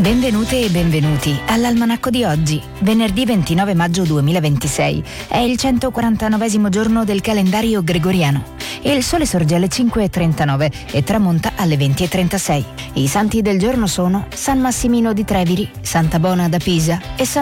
Benvenute e benvenuti all'Almanacco di oggi, venerdì 29 maggio 2026. È il 149esimo giorno del calendario gregoriano. Il sole sorge alle 5:39 e tramonta alle 20:36. I santi del giorno sono San Massimino di Treviri, Santa Bona da Pisa e San